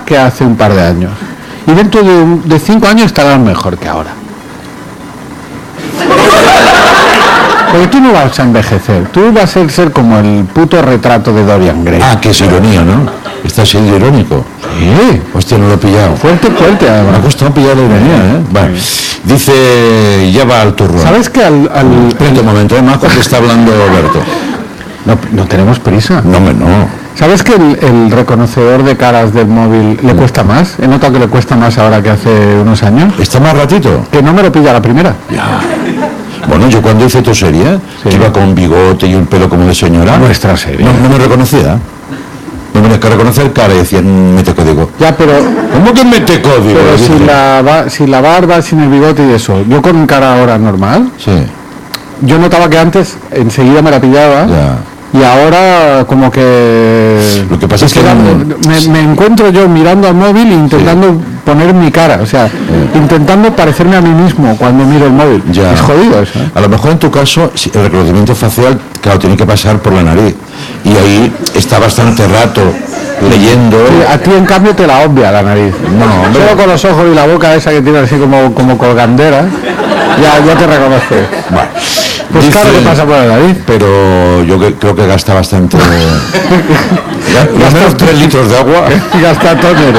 que hace un par de años. Y dentro de 5 años estarán mejor que ahora. Porque tú no vas a envejecer, tú vas a ser como el puto retrato de Dorian Gray. Ah, que es ironía, ¿no? Estás siendo irónico. Sí. Hostia, no lo he pillado. Fuerte, además. Me ha costado pillar la ironía, ¿eh? Vale. Dice, ya va al turno. ¿Sabes que Espera un momento, Majo, que está hablando Alberto. No tenemos prisa. No, hombre, no. ¿Sabes que el reconocedor de caras del móvil le cuesta más? He notado que le cuesta más ahora que hace unos años. ¿Está más ratito? Que no me lo pilla la primera. Ya. Bueno, yo cuando hice tu serie, que iba con bigote y un pelo como de señora. Nuestra serie. No me reconocía. No me que reconocer cara y decía, mete código. Ya, pero... ¿Cómo que mete código? Pero si la barba, sin el bigote y eso, yo con cara ahora normal, sí. Yo notaba que antes enseguida me la pillaba. Ya. Y ahora como que... Lo que pasa es que... Me encuentro yo mirando al móvil e intentando poner mi cara, o sea, intentando parecerme a mí mismo cuando miro el móvil. Ya. Es jodido eso, ¿eh? A lo mejor en tu caso, el reconocimiento facial, claro, tiene que pasar por la nariz. Y ahí está bastante rato leyendo. Sí, a ti en cambio te la obvia la nariz. No, solo con los ojos y la boca esa que tiene así como colgandera, ya te reconoce. Bueno. Pues dice, claro que pasa por la nariz. Pero yo creo que gasta bastante. Gasta 3 litros de agua. Gasta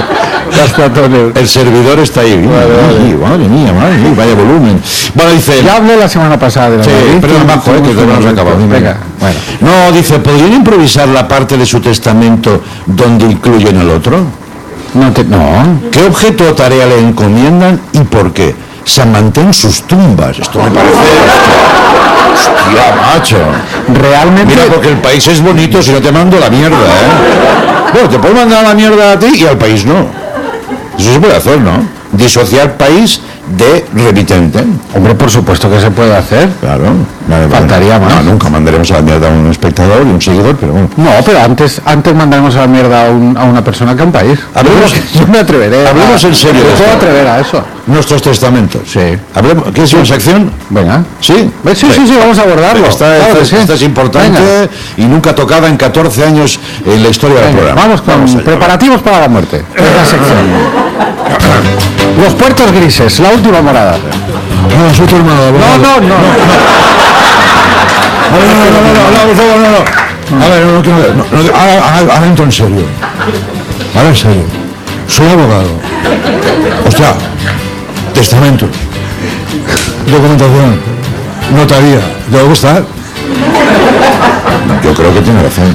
tóner. El servidor está ahí. Madre mía, vaya volumen. Bueno, dice. Ya hablé la semana pasada de la nariz. Pero Majo, que te hemos acabado. Venga, bueno. No, dice, ¿podrían improvisar la parte de su testamento donde incluyen el otro? No. ¿Qué objeto o tarea le encomiendan y por qué? San Mantén sus tumbas. Esto me parece... Hostia, macho. Realmente... Mira, porque el país es bonito si no te mando la mierda, ¿eh? Bueno, te puedo mandar la mierda a ti y al país no. Eso se puede hacer, ¿no? Disociar país de remitente. Hombre, por supuesto que se puede hacer. Claro. Faltaría más. No, nunca mandaremos a la mierda a un espectador y un seguidor, pero bueno. No, pero antes mandaremos a la mierda a una persona que a un país. Yo me atreveré. Hablemos en serio. Me puedo atrever a eso. Nuestros testamentos. Sí. ¿Qué es una sección? Venga. ¿Sí? Sí, vamos a abordarlo. Esta es importante. Venga. Y nunca tocada en 14 años en la historia del programa. Vamos con preparativos para la muerte. Esta sección. Los puertos grises, la última morada. No, soy tu hermano. No. A ver, ahora entro en serio. Ahora en serio. Soy abogado. Hostia, testamento, documentación, notaría. ¿Te gusta? Yo creo que tiene razón.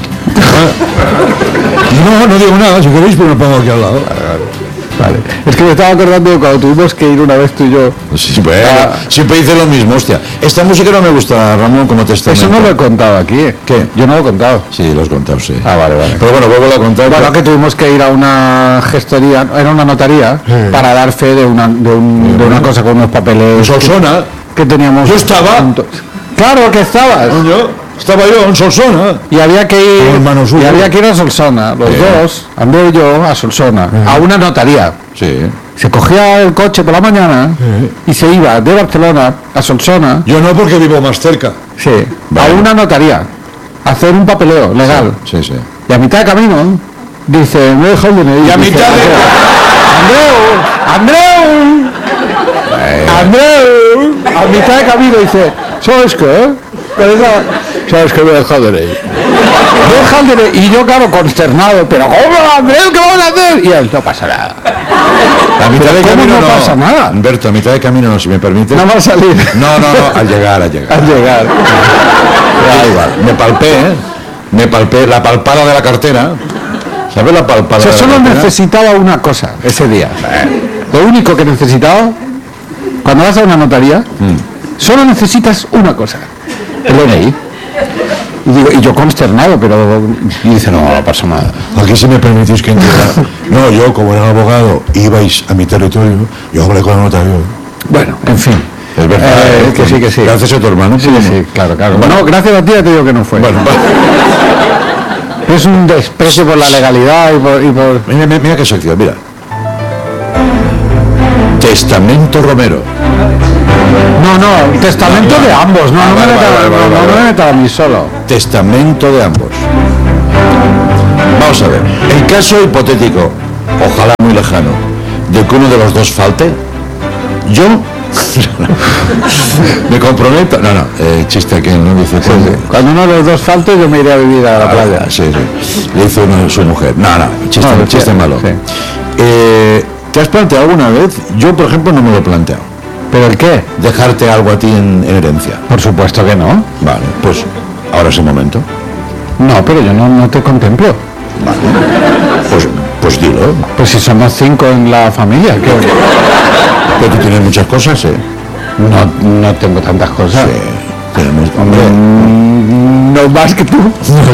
No digo nada, si queréis, pero me pongo aquí al lado. Vale. Es que me estaba acordando de cuando tuvimos que ir una vez tú y yo. Sí, bueno, siempre dice lo mismo, hostia. Esta música no me gusta, Ramón, como testamento. Eso no lo he contado aquí, ¿eh? ¿Qué? Yo no lo he contado. Sí, lo has contado, sí. Ah, vale. Pero bueno, vuelvo a contar. Bueno, que tuvimos que ir a una gestoría, era una notaría, para dar fe de una cosa con unos papeles. ¿En Solsona? Que teníamos. Yo estaba. Claro que estabas. Estaba yo en Solsona. Y había que ir a Solsona, los dos, Andrés y yo, a Solsona, a una notaría. Sí. Se cogía el coche por la mañana y se iba de Barcelona a Solsona. Yo no, porque vivo más cerca. Sí. Vale. A una notaría, a hacer un papeleo legal. Sí. Y a mitad de camino dice, me dejo el DNI. Y a mitad de... Andreu, a mitad de camino dice, ¿sabes qué? ¿Sabes qué? Me he dejado de ley. Y yo, claro, consternado, pero ¿cómo, Andreu? ¿Qué vamos a hacer? Y él, no pasa nada. A mitad de camino no pasa nada. Humberto, a mitad de camino no, si me permite. No va a salir. No, al llegar. Al llegar. Da igual. Me palpé la palpada de la cartera. ¿Sabes la palpada? O sea, solo necesitaba una cosa ese día. Lo único que necesitaba, cuando vas a una notaría, solo necesitas una cosa. El DNI. Y yo consternado, pero... Y dice, no pasa nada. Aquí si me permitís que entienda. No, yo como era abogado, ibais a mi territorio, yo hablé con el notario. Bueno, en fin. Es verdad. Que sí. Gracias a tu hermano. Sí, claro. Bueno, no, gracias a ti ya te digo que no fue. Bueno. Es un desprecio por la legalidad y por... Mira qué sección, mira. Testamento Romero. No, testamento de ambos, no me metas a mí solo. Testamento de ambos. Vamos a ver, el caso hipotético, ojalá muy que uno de los dos falte, yo me comprometo. No, chiste que no dice Cuando uno de los dos falte, yo me iré a vivir a la playa. Sí. Le hizo uno su mujer. Chiste malo. Sí. ¿Te has planteado alguna vez? Yo, por ejemplo, no me lo he planteado. ¿Pero el qué? Dejarte algo a ti en herencia. Por supuesto que no. Vale, pues ahora es el momento. No, pero yo no te contemplo. Vale. Pues dilo. Pues si somos 5 en la familia, que Pero tú tienes muchas cosas, ¿eh? no tengo tantas cosas. Sí, tenemos... Hombre, No más que tú.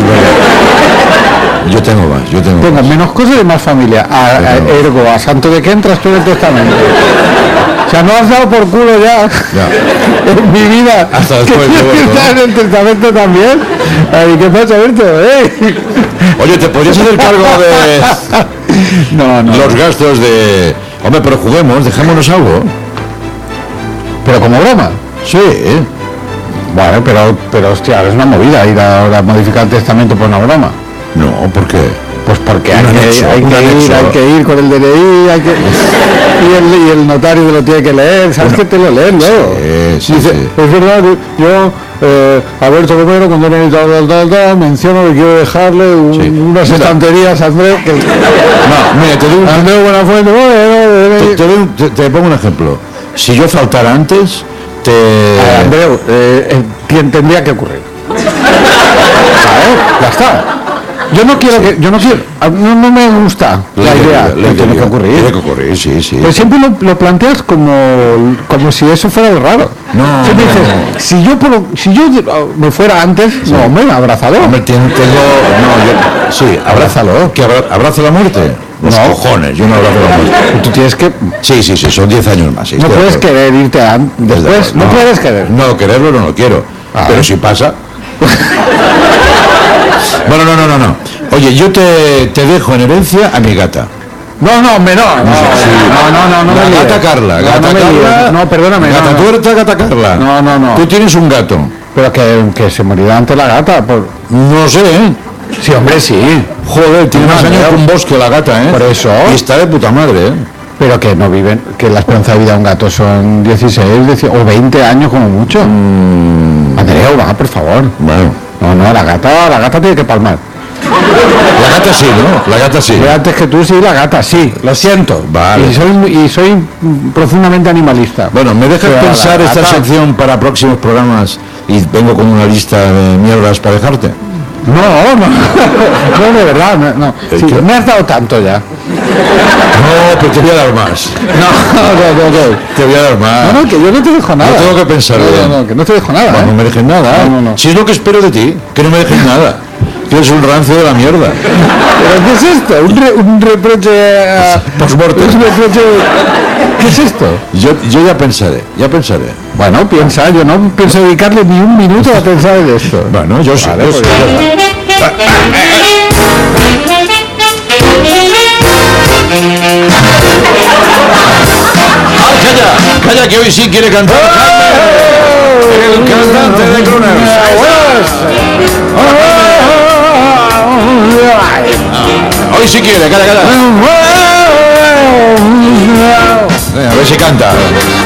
yo tengo más, Tengo más. menos cosas y más familia. Ergo, a santo de qué entras tú en el testamento. O sea, no has dado por culo ya. En mi vida. Hasta después que de muerto, está en el testamento también. Ay, ¿qué pasa, Berto? Oye, ¿te podrías hacer cargo de No. los gastos de... Hombre, pero juguemos, dejémonos algo. Pero como broma. Sí, Bueno, pero hostia, es una movida ir a modificar el testamento por una broma. No, ¿por qué? Pues porque Un anexo, hay que ir con el DNI, y el notario te lo tiene que leer, ¿sabes que te lo leen luego? Sí. Dice, es verdad, yo, Alberto Romero, con DNI tal, menciono que quiero dejarle unas estanterías a Andreu, que... No, mira, te doy un... Andreu Buenafuente, Te pongo un ejemplo. Si yo faltara antes, Andreu, tendría que ocurrir. Ya está. No me gusta la idea. Tiene que ocurrir. Tiene que ocurrir, sí. Pero siempre lo planteas como si eso fuera lo raro. No, siempre dices, si yo me fuera antes, no, hombre, abrázalo. Hombre, abrázalo. ¿Que abraza la muerte? Los cojones, yo no abrazo la muerte. Tú tienes que... Sí, son 10 años más. Sí, no puedes querer irte después, no puedes querer. No, quererlo no quiero. Pero si pasa... Bueno, no. Oye, yo te dejo en herencia a mi gata. No, La gata Carla. No, perdóname. Gata tuerta, gata Carla. No. Tú tienes un gato. Pero que se morirá ante la gata. No sé, ¿eh? Sí, hombre, sí. Joder, tiene más años que un bosque la gata, ¿eh? Por eso. Y está de puta madre, ¿eh? Pero que no viven, que la esperanza de vida de un gato son 16 o 20 años como mucho. Andreu, va, por favor. Bueno. No, la gata tiene que palmar. La gata sí, ¿no? La gata sí. Antes que tú sí, la gata sí. Lo siento. Vale. Y soy profundamente animalista. Bueno, ¿me dejas pensar esta sección para próximos programas y vengo con una lista de mierdas para dejarte? No, de verdad, no. Sí, me has dado tanto ya. No, pero te voy a dar más. No. Te voy a dar más. No, que yo no te dejo nada. No tengo que pensar bien. No, que no te dejo nada. No me dejes nada. No. Si es lo que espero de ti, que no me dejes nada. Que eres un rancio de la mierda. ¿Pero qué es esto? ¿Un reproche post-mortem? ¿Qué es esto? Yo ya pensaré. Bueno, piensa, yo no pienso dedicarle ni un minuto a pensar en esto. Bueno, yo sí. Vale, pues Calla, que hoy sí quiere cantar. El cantante de Crooners. Hoy sí quiere, calla. A ver si canta.